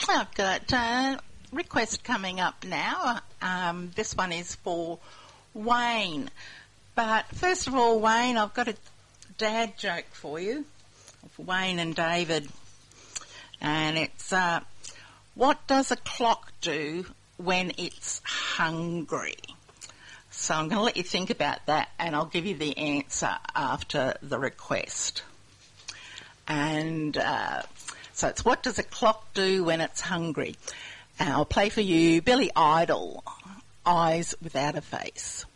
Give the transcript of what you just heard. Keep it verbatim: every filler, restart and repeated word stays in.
I've got a request coming up now. Um, this one is for Wayne. But first of all, Wayne, I've got a dad joke for you, for Wayne and David. And it's, uh, what does a clock do when it's hungry? So I'm going to let you think about that, and I'll give you the answer after the request. And uh, so it's, what does a clock do when it's hungry? And I'll play for you Billy Idol, Eyes Without a Face.